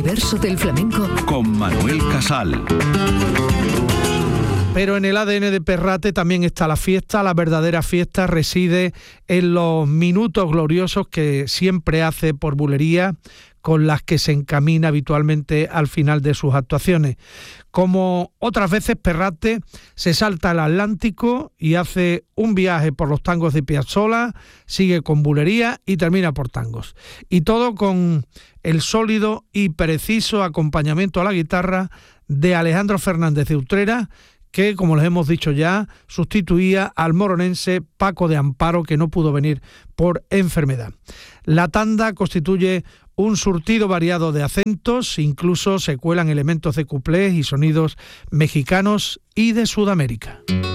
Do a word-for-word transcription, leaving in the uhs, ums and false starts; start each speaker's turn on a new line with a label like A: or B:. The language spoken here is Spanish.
A: universo del flamenco
B: con Manuel Casal.
C: Pero en el A D N de Perrate también está la fiesta. La verdadera fiesta reside en los minutos gloriosos que siempre hace por bulería, con las que se encamina habitualmente al final de sus actuaciones. Como otras veces, Perrate se salta el Atlántico y hace un viaje por los tangos de Piazzolla, sigue con bulería y termina por tangos. Y todo con el sólido y preciso acompañamiento a la guitarra de Alejandro Fernández de Utrera, que, como les hemos dicho ya, sustituía al moronense Paco de Amparo, que no pudo venir por enfermedad. La tanda constituye un surtido variado de acentos, incluso se cuelan elementos de cuplés y sonidos mexicanos y de Sudamérica.